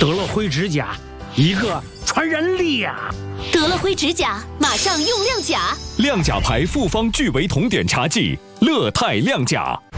得了灰指甲，一个传染力呀！ 得了灰指甲，马上用亮甲。 亮甲牌复方聚维酮碘茶剂，乐泰亮甲。